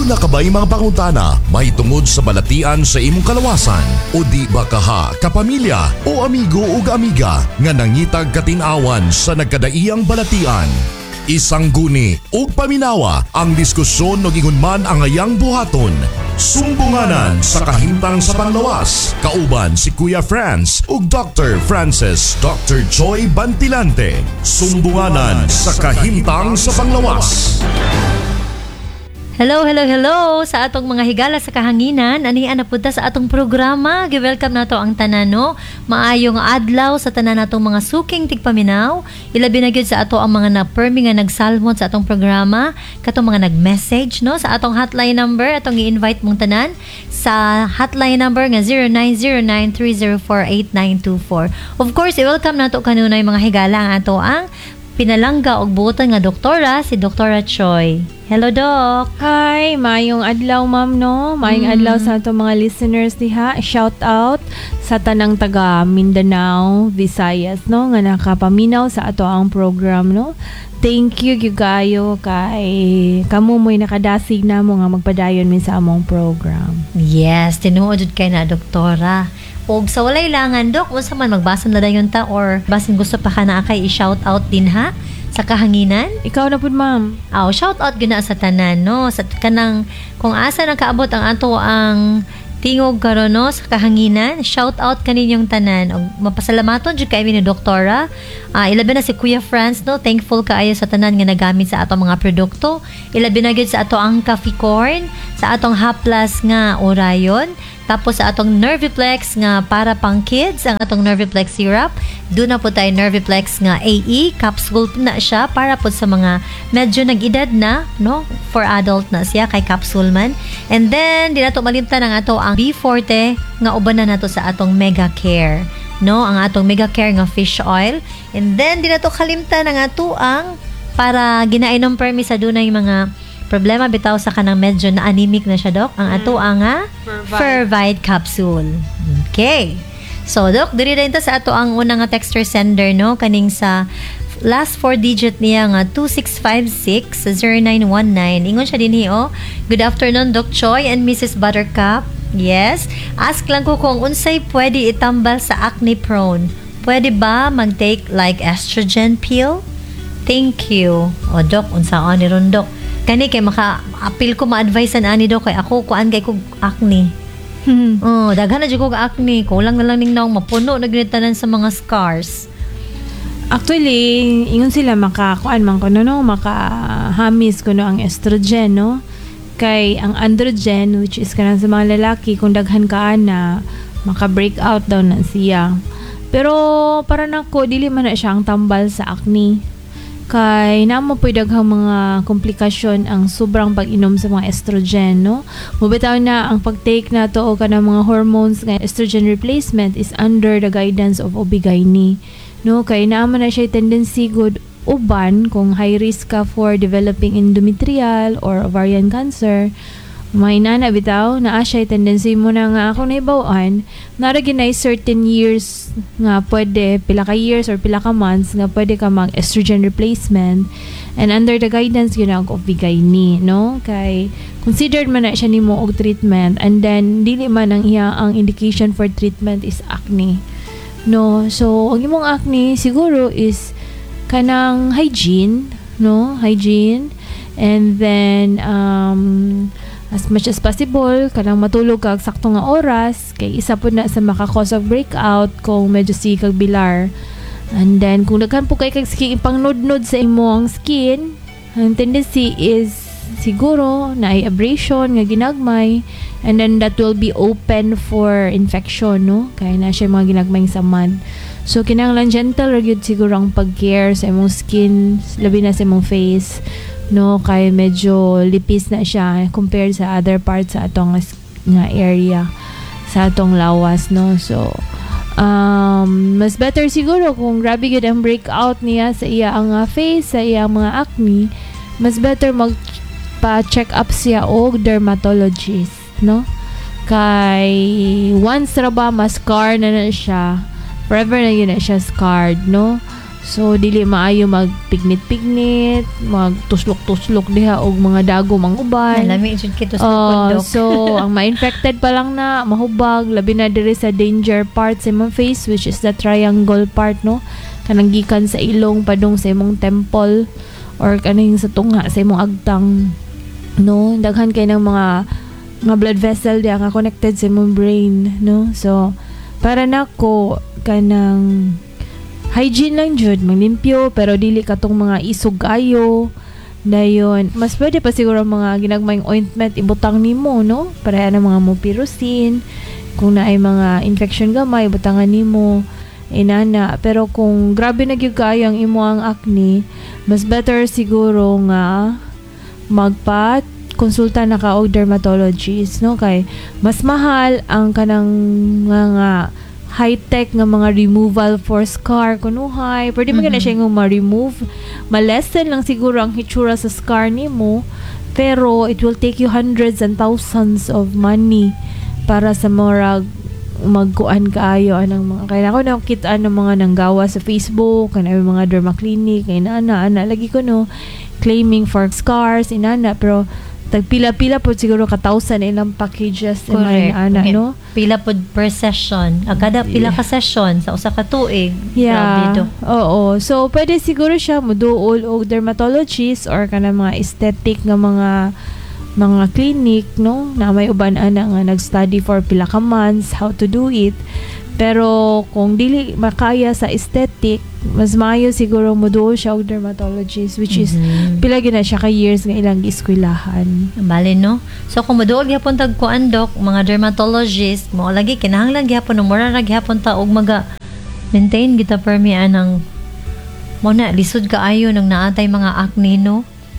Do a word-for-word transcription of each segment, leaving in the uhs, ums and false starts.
Aduna ka ba'y mga pangutana mahitungod sa balatian sa imong kalawasan? O di ba kaha, kapamilya o amigo o amiga nga nangitag katinawan sa nagkadaiyang balatian? Isang guni o paminawa ang diskusyon ng ingon man ang ayang buhaton. Sumbunganan sa kahimtang sa panglawas. Kauban si Kuya Franz ug Doctor Francis Doctor Joy Bantilante. Sumbunganan sa kahimtang sa panglawas. Hello, hello, hello sa atong mga higala sa kahanginan. Anihan na punta sa atong programa. Gi-welcome nato ang tanano. Maayong adlaw sa tanan natong mga suking tigpaminaw. Ilabi na gyud sa ato ang mga na-permi nga nagsalmon sa atong programa. Katong mga nag-message no sa atong hotline number. Atong i-invite mong tanan sa hotline number nga zero nine zero nine three zero four eight nine two four. Of course, i-welcome nato kanunay mga higala ang ato ang pinalangga og buotan nga doktora si Doktora Choi. Hello, Doc. Hi, mayong adlaw, ma'am, no? Mayong mm. adlaw sa itong mga listeners diha. Shout out sa tanang taga Mindanao, Visayas, no? Nga nakapaminaw sa ato ang program, no? Thank you, Gyugayo, kay kamo mo'y nakadasig na mo nga magpadayon min sa among program. Yes, tinuod kay na, Doktora. Og sa walay langan, Dok, unsa man magbasa na dayon ta or basin gusto pa ka na kay i-shout out din ha sa kahanginan? Ikaw na pud, ma'am. Aw, shout out gina sa tanan no, sa kanang kung asa nakaabot ang ato ang tingog karon no sa kahanginan. Shout out kaninyong tanan og mapasalamaton jud kay ni Doktora. Ah, ilabi na si Kuya Franz no, thankful kaayo sa tanan nga nagamit sa ato mga produkto. Ilabi na gyud sa ato ang coffee corn, sa atong haplas nga orayon. Tapos sa atong Nerviplex nga para pang kids, ang atong Nerviplex syrup. Doon na po tayo Nerviplex nga A E, capsule na siya para po sa mga medyo nag-edad na, no? For adult na siya, kay capsule man. And then, di na to malimtan ang ato ang B Forte nga uban na nato sa atong Mega Care. No? Ang atong Mega Care nga fish oil. And then, di na to kalimtan ang ato ang para ginainom permi sa dunay mga problema bitaw sa kanang medyo na anemic na siya, Dok. Ang ato ang nga Fervite capsule. Okay. So, Dok, diri rin ta sa ato ang unang nga texter sender, no? Kaning sa last four digit niya nga two six five six zero nine one nine. Ingon siya din hiyo. Good afternoon, Doc Choi and Missus Buttercup. Yes. Ask lang ko kung unsay pwede itambal sa acne prone. Pwede ba mag-take like estrogen pill? Thank you. O, Doc, unsaon ni ron, Doc? Kani kay maka-appeal ko ma-advise an ani do kay ako kuan kay kog acne. Hmm. Oh, daghan na jud kog acne. Kulang na lang ning naong mapuno na gid tanan sa mga scars. Actually, ingon sila maka kuan man kuno no, maka hamis kuno ang estrogen no. Kay ang androgen which is kanang sa mga lalaki kung daghan ka na maka break out daw na siya. Pero para nako dili man na siya ang tambal sa acne. Kay namo po daghang mga komplikasyon ang sobrang pag-inom sa mga estrogen, no? Mubitaw na ang pag-take na to o kanang mga hormones nga estrogen replacement is under the guidance of O B G Y N, no? Kay namo na siya tendency good uban kung high risk ka for developing endometrial or ovarian cancer. May nana bitaw na siya tendency mo na nga ako naibawan nara ginay certain years nga pwede pila ka years or pila ka months nga pwede ka mag estrogen replacement and under the guidance yun ang O B G Y N, no? Kay considered man na siya nimo og treatment and then dili man ang iya ang indication for treatment is acne, no? So ang imong acne siguro is kanang hygiene, no? Hygiene and then um as much as possible kanang matulog kag sakto nga oras kay isa pud na sa maka-cause of breakout kung medyo sikag bilar. And then kung daghan po kay kag skin ipangnod-nod sa imong skin, ang tendency is siguro na ay abrasion nga ginagmay and then that will be open for infection, no? Kaya na siya mga ginagmay sa mud. So kinahanglan gentle ra gyud siguro ang pag-care sa imong skin, labi na sa imong face, no? Kay medyo lipis na siya compared sa other parts sa atong nga area sa atong lawas, no? So um, mas better siguro kung grabe gyud ang breakout niya sa iya ang uh, face, sa iya mga acne, mas better mag pa-check up siya og dermatologist, no? Kay once ra ba ma-scar na na siya, forever na yun na siya scarred, no? So dili maayo magpignit-pignit, magtuslok-tuslok diha og mga dago manguban. Lami jud kito sa Oh, kondok. so ang ma-infected pa lang na mahubag labi na diri sa danger part sa imong face, which is the triangle part, no, kanang gikan sa ilong padung sa imong temple or kaning sa tunga sa imong agtang, no, daghan kay ng mga mga blood vessel diha nga connected sa imong brain, no. So para nako kanang hygiene lang jud, manglimpyo pero dili katong mga isog ayo. Dayon, mas pwede pa siguro mga ginagmayng ointment ibutang nimo, no? Para na mga mupirocin. Kung na ay mga infection gamay, ibutangan nimo. Inana. Pero kung grabe na gyud kayo ang imo ang acne, mas better siguro nga magpa konsulta na ka og dermatologist, no? Kay mas mahal ang kanang nga, nga high-tech nga mga removal for scar kunuhay. Pwede mm-hmm. mo siya nga ma-remove. Ma-lessen lang siguro ang hitsura sa scar nimo, pero it will take you hundreds and thousands of money para sa mga magkuan kaayo anang mga kaya ako nakita ng mga nanggawa sa Facebook kanang mga derma clinic kay ana ana lagi ko no claiming for scars inana, pero tagpila-pila po siguro ka thousand ilang packages Correct. ana, Okay. no? Pila po per session. Agada pila ka session sa usa ka tuig. Yeah. Grabe do. Oo. So, pwede siguro siya muduol og dermatologist or kana mga aesthetic nga mga mga clinic, no? Na may uban ana nga nag-study for pila ka months how to do it. Pero kung dili makaya sa aesthetic, mas maayo siguro muduol siya og dermatologist, which is Mhm. pila gyud na siya ka years nga ilang gieskwilahan. Bale, no? So, kung maduol gyapon tag kuan dok, mga dermatologist, mo lagi kinahanglan gyapon no mura ra gyapon ta og maga maintain kita permi anang mo na lisod kaayo nang naatay mga acne, no?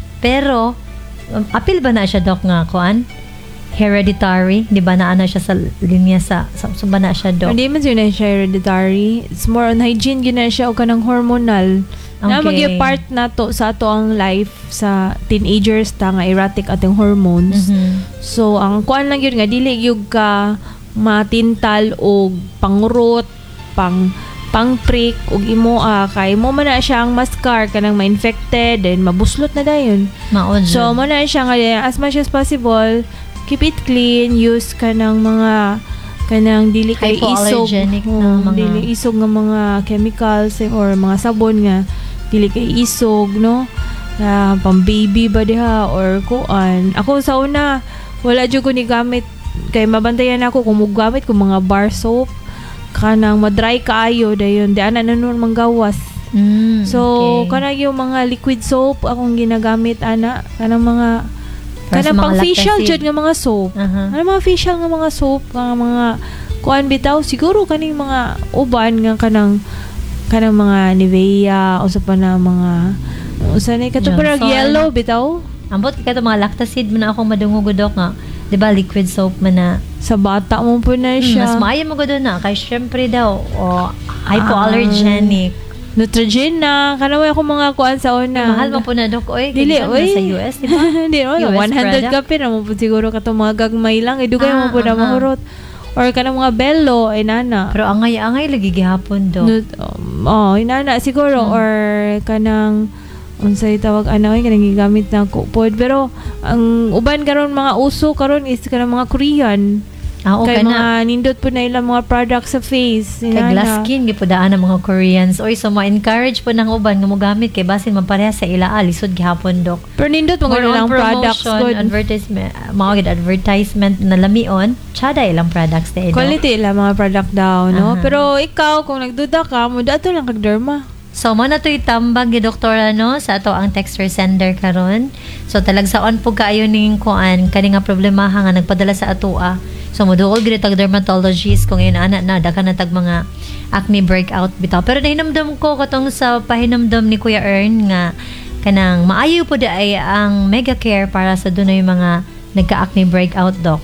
Pero um, apil ba na siya dok nga kuan? Hereditary, di ba na ana siya sa linya sa sa, sa ba na siya dok? Hindi man siya na siya hereditary. It's more on hygiene gyud na siya o kanang hormonal. Na Okay. magyo part na to sa ato ang life sa teenagers ta nga erratic ating hormones. Mhm. So ang kuan lang yun nga dili gyud ka matintal og pangrot, pang pang-prick og imo ah, kay mo man na siya ang mascar kanang ma-infected and mabuslot na dayon. Maod. So mo na siya nga as much as possible keep it clean, use kanang mga kanang dili kay isog Hypoallergenic na oh, mga- dili isog nga mga chemicals eh, or mga sabon nga dili kay isog, no, na pang baby ba diha or kuan. Ako sa una wala jud ko ni gamit kay mabantayan ako kung mugamit ko mga bar soap kanang madry kaayo dayon di ana nanon manggawas. Mm, So okay. kanang yung mga liquid soap akong ginagamit ana kanang mga Para sa kanang mga pang facial lactacid. jud nga mga soap. Aha. Ano mga facial nga mga soap, nga mga kuan bitaw siguro kaning mga uban nga kanang kanang mga Nivea o sa pa na mga usa na kato parang Johnson. yellow bitaw Ambot ka to mga lactacid mo na akong madungugudok nga. 'Di ba liquid soap man na. sa bata mo po na Mm, siya. mas maayo mo gud na kay syempre daw o hypoallergenic. Neutrogena kana way ako mga kuan sa una. Mahal mo po na dok oy. Dili Kaya oy. sa U S, di ba? Di oh, U S one hundred product? ka pin mo po siguro kato mga gagmay lang idugay Ah, mo po na aha. mahurot. Or kanang mga bello inana. Pero angay-angay lagi gihapon dok. No, um, oh, inana siguro Hmm. or kanang unsay tawag ana oy kanang gigamit na ko pod pero ang uban karon mga uso karon is kanang mga Korean. Ah, o Kay kana. mga nindot po na ilang mga products sa face. Kay inana. glass skin gipudaan ng mga Koreans. Oy, so ma-encourage po ng uban nga mogamit kay basin mapareha sa ila ah, lisod gihapon dok. Pero nindot mo More on ilang products promotion, good. advertisement, mga gid advertisement na lamion, tsada ilang products tayo. Quality ilang mga product daw, no? Aha. Pero ikaw, kung nagduda ka, mo dato lang kag derma. So, mo na to'y tambag ni Doktora, no, sa ato ang texter sender karon. So, talagsaon po kaayo ning kuan, kani nga problemaha nga nagpadala sa ato ah. So, moduol gid tag dermatologist kung yun ana na, daka na tag mga acne breakout bitaw. Pero nahinamdam ko katong sa pahinamdam ni Kuya Ern nga kanang maayo po da ay ang Mega Care para sa dunay mga nagka-acne breakout doc.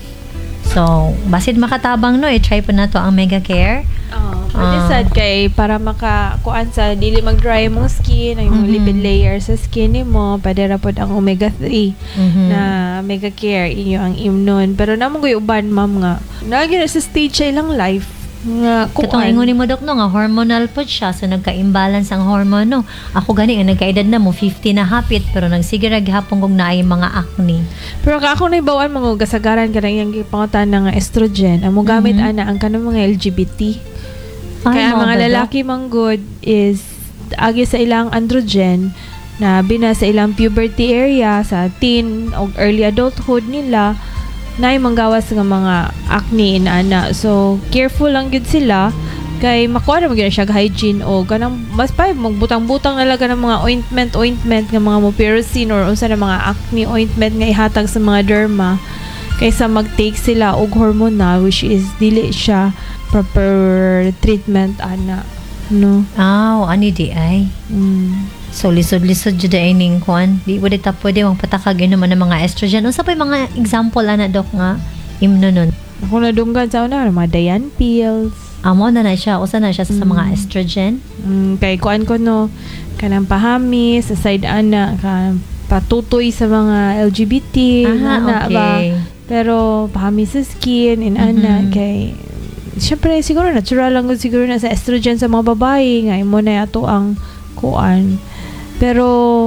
So, basid makatabang no, i-try po na to ang Mega Care. Oh, pwede Ah. sad kay para makakuan sa dili mag-dry mong skin, ang Mhm. imong lipid layer sa skin nimo, pwede ra pod ang omega three Mhm. na Mega Care inyo ang imnon. Pero namo gyud uban ma'am nga. Nagi na sa stage sa ilang life Nga, Katong ingon ni mo dok no nga hormonal po siya, so nagka-imbalance ang hormone no. Ako gani ang nagkaedad na mo fifty na hapit pero nagsigara gihapon kog naay mga acne. Pero ka ako naibawan mga gasagaran ka lang yung pangutan ng estrogen. Ang mo gamit Mhm. ana ang kanang mga L G B T. Ay, Kaya ang mao mga ba, Dok? lalaki mang good is agi sa ilang androgen na bina sa ilang puberty area sa teen o early adulthood nila na manggawas nga mga acne inana. So careful lang gyud sila kay makuha na gyud siya hygiene o ganang mas pa magbutang-butang nalaga ng mga ointment ointment nga mga mupirocin or unsa na mga acne ointment nga ihatag sa mga derma kaysa mag-take sila og hormonal which is dili siya proper treatment ana no. Aw, ani di ay. Mm. So lisod-lisod jud ay ning kwan. Di pwede ta pwede mang patakag inuman ng mga estrogen. Unsa pa yung mga example ana dok nga imno nun? Ako nadunggan sa una mga Diane pills. Amo na na siya, usa na siya sa, sa mga Mm. estrogen. Mm, kay kuan ko no kanang pahamis sa side ana ka patutoy sa mga L G B T Aha, ana ba okay. pero pahamis sa skin in ana Mhm. kay syempre siguro natural lang gud siguro na sa estrogen sa mga babae nga imo na ato ang kuan pero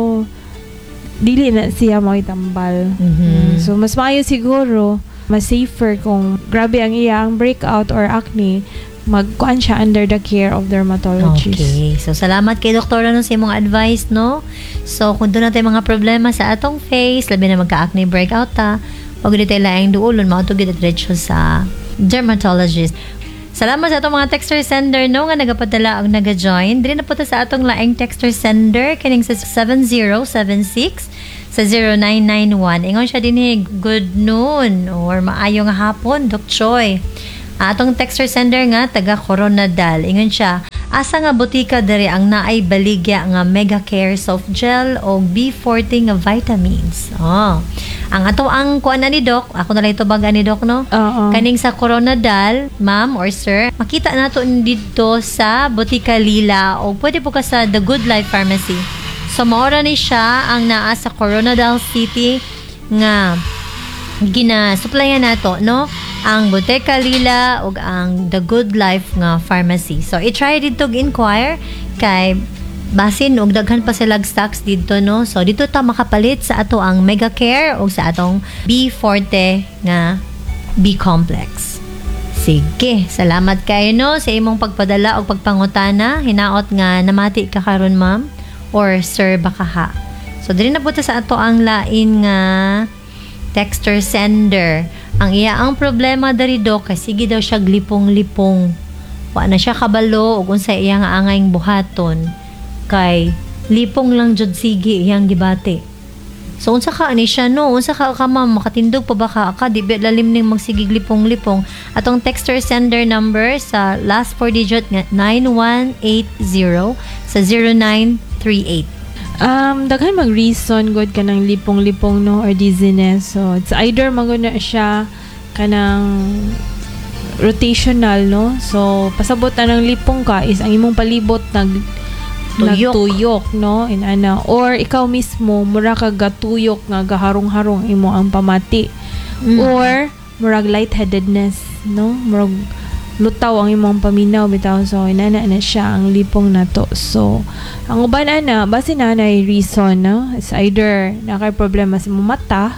dili na siya mo itambal. Mhm. Mm, so mas maayo siguro mas safer kung grabe ang iyang breakout or acne magkuan siya under the care of dermatologist. Okay. So, salamat kay doktora no sa imong advice, no? So, kung doon natin mga problema sa atong face, labi na magka-acne breakout ta, pag dito laing duulon, mautog dito diretso sa dermatologist. Salamat sa atong mga texter sender, no? Nga nagapadala ang naga-join. Dili na po ta sa atong laing texter sender, kining sa seven zero seven six sa zero nine nine one. Ingon siya din eh, good noon or maayong hapon, Doc Choi. Atong texter sender nga taga Coronadal. Ingon siya, asa nga butika diri ang naay baligya nga Mega Care soft gel o B forty nga vitamins. Oh. Ang ato ang kuan na ni Doc, ako na lang ito baga ni Doc no. Oo. Kaning sa Coronadal, ma'am or sir, makita nato dito sa Butika Lila o pwede po ka sa The Good Life Pharmacy. So maora ni siya ang naa sa Coronadal City nga gina-supplyan nato, no? Ang Boteca Lila ug ang The Good Life nga pharmacy. So, i-try dito inquire kay basin og daghan pa sila stocks dito, no? So, dito ta makapalit sa ato ang Mega Care o sa atong B forty nga B Complex. Sige, salamat kayo, no? Sa imong pagpadala o pagpangutana. Hinaot nga namati ka karon, ma'am or sir baka ha. So, dili na po ta sa ato ang lain nga texter sender. Ang iya ang problema dari Doc kay sige daw siya glipong-lipong. Wa na siya kabalo ug unsa iya nga angayng buhaton. Kay lipong lang jud sige iyang gibati. So unsa ka ani siya no? Unsa ka ka ma'am makatindog pa ba ka? Ka di ba lalim ning magsigig lipong-lipong. Atong texter sender number sa last four digit nga nine one eight zero sa zero nine three eight. Um, daghan mag reason good kanang lipong-lipong no or dizziness. So it's either maguna siya kanang rotational no. So pasabot na ng lipong ka is ang imong palibot nag Tuyok. nagtuyok no in ana or ikaw mismo mura ka gatuyok nga gaharong-harong imo ang pamati Mm. or murag lightheadedness no murag lutaw ang imong paminaw bitaw so inana na siya ang lipong nato. So ang uban ana base na na reason no it's either nakay problema sa imong mata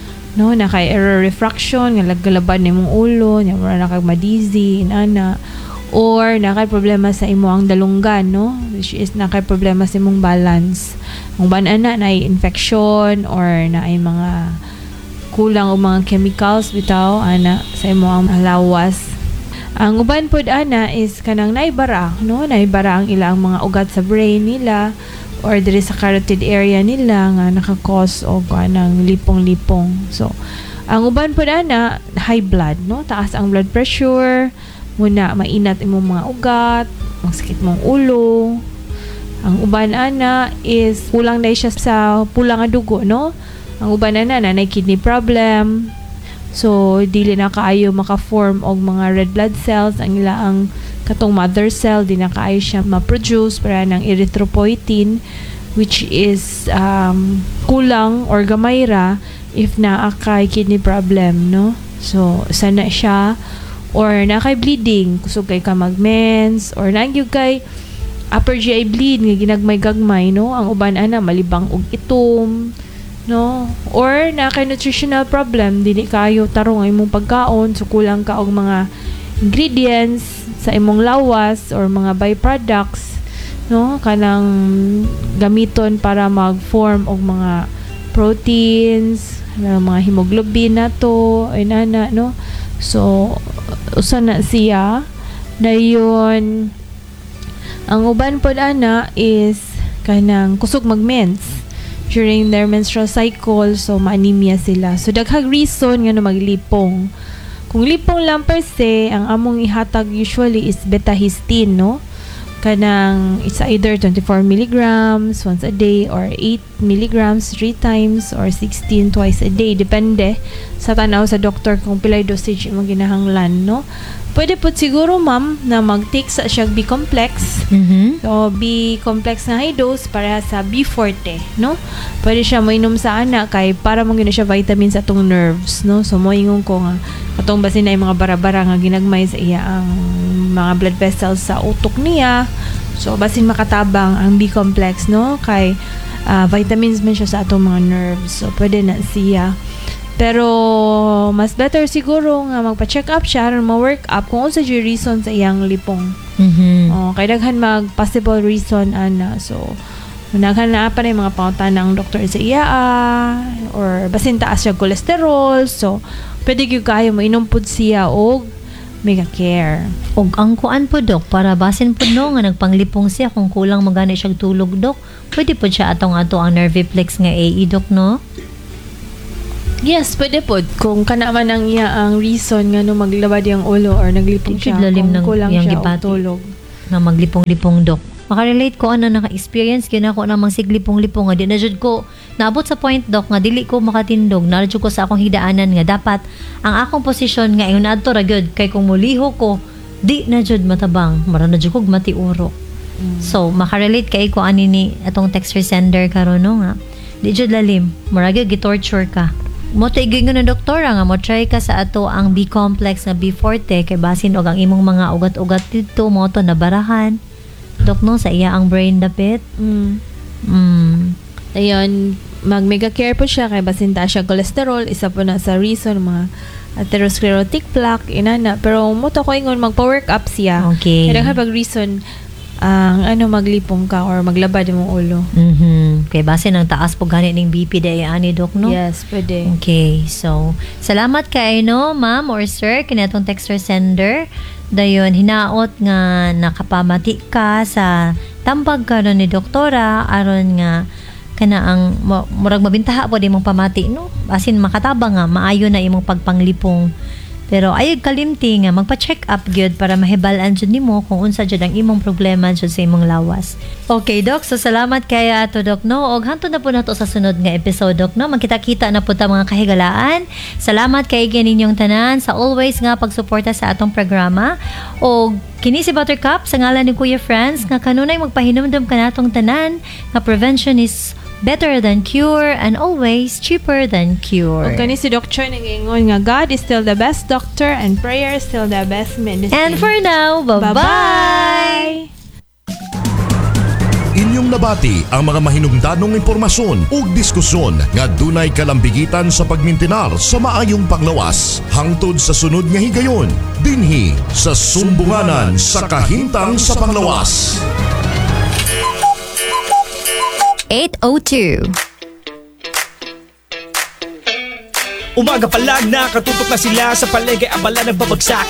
no nakay error refraction nga laggalaban nimong ulo nya mura nakay madizzy inana or nakay problema sa imo ang dalunggan no which is nakay problema sa imong balance. Ang uban ana na infection or na ay mga kulang og mga chemicals bitaw ana sa imo ang lawas. Ang uban pod ana is kanang naibara no naibara ang ilang mga ugat sa brain nila or diri sa carotid area nila nga naka-cause og kanang lipong-lipong. So ang uban pod ana high blood no taas ang blood pressure muna mainat imong mga ugat magsakit mong ulo. Ang uban ana is kulang na siya sa pula nga dugo no. Ang uban ana na kidney problem. So, dili na kaayo maka-form og mga red blood cells ang ila ang katong mother cell di na kaayo siya ma-produce para ng erythropoietin which is um, kulang or gamay ra if naa kay kidney problem no. So, sana siya or na kay bleeding, kusog kay ka mag-mens, or nagyog kay upper G I bleed nga ginagmay-gagmay, no? Ang uban ana malibang og itom, no? Or na kay nutritional problem, dili kayo tarong ang imong pagkaon, so kulang ka og mga ingredients sa imong lawas or mga byproducts, no? Kanang gamiton para mag-form og mga proteins, mga hemoglobin na to, ay nana, no? So, usa na siya. Dayon, ang uban po ana is kanang kusog mag-mens during their menstrual cycle, so ma-anemia sila. So, daghang reason nga no maglipong. Kung lipong lang per se, ang among ihatag usually is beta-histine, no? Kanang it's either twenty-four milligrams once a day or eight milligrams three times or sixteen twice a day. Depende sa tanaw sa doktor kung pilay dosage imong ginahanglan, no? Pwede po siguro, ma'am, na mag-take sa siya B-complex. Mhm. So, B-complex na high dose para sa B forte, no? Pwede siya mainom sa ana kay para mo gina siya vitamin sa atong nerves, no? So, mo ingon ko nga katong basin na yung mga bara-bara nga ginagmay sa iya ang mga blood vessels sa utok niya. So, basin makatabang ang B-complex, no? Kay uh, vitamins man siya sa atong mga nerves. So, pwede na siya. Pero, mas better siguro nga magpa-check up siya or ma-work up kung unsa yung reason sa iyang lipong. Mhm. Oh, kay daghan mag-possible reason, ana. So, naghan na pa rin mga pangutan ng doktor sa iya ah, or basin taas siya cholesterol. So, pwede gyud kayo mo inom pud siya og Mega Care. Og ang kuan po, Dok, para basin po no nga nagpanglipong siya kung kulang magani siya tulog, Dok. Pwede po siya atong ato ang Nerviplex nga A E, Dok, no? Yes, pwede po. Kung kana man ang iya ang reason nga no maglabad yung ulo or naglipong siya Lalim kung ng kulang iyang siya og gipati. tulog. Nga maglipong-lipong, Dok. Makarelate ko ano naka-experience gyud ako namang siglipong-lipong nga di na jud ko naabot sa point, Dok, nga dili ko makatindog na jud ko sa akong hidaanan nga dapat ang akong posisyon nga ingon adto ra gyud kay kung muliho ko di na jud matabang mara na jud kog matiuro. Mm. So makarelate kay ko ani ni atong text sender karon no nga di jud lalim mara gyud gi-torture ka. Mo tigay nga na doktora nga mo try ka sa ato ang B-complex nga B forte kay basin og ang imong mga ugat-ugat dito mo to nabarahan. Dok, no, sa iya ang brain dapit. Mm. Mm. Ayun, mag-mega care po siya kay basin ta siya cholesterol, isa po na sa reason mga atherosclerotic plaque inana, pero mo to ko ingon magpa-work up siya. Okay. Kaya pag reason ang ano maglipong ka or maglabad imong ulo. Mhm. Kay base ng taas po gani ning B P day ani, Dok, no? Yes, pwede. Okay. So, salamat kay no, ma'am or sir kinatong texter sender. Dayon hinaot nga nakapamati ka sa tambag karon ni doktora aron nga kana ang mo- murag mabintaha po di mong pamati, no? Asin makatabang nga maayo na imong pagpanglipong. Pero ayog kalimti nga magpa-check up gyud para mahibal-an jud nimo kung unsa jud ang imong problema jud sa imong lawas. Okay, Dok. So salamat kay ato, Dok, no. Og hantud na po nato sa sunod nga episode, Dok, no. Magkita-kita na po ta mga kahigalaan. Salamat kay gininyong tanan sa always nga pagsuporta sa atong programa. Og kini si Buttercup sa ngalan ni Kuya Franz nga kanunay magpahinumdum kanatong tanan nga prevention is better than cure and always cheaper than cure. O kani si Doctor nag-ingon nga God is still the best doctor and prayer is still the best medicine. And for now, bye-bye! Bye-bye! Inyong nabati ang mga mahinungdanong impormasyon ug diskusyon nga dunay kalambigitan sa pagmintinar sa maayong panglawas hangtod sa sunod nga higayon dinhi sa Sumbunganan sa Kahimtang sa Panglawas. eight oh two Umaga pa lang nakatutok na sila sa paligay abala nagbabagsak.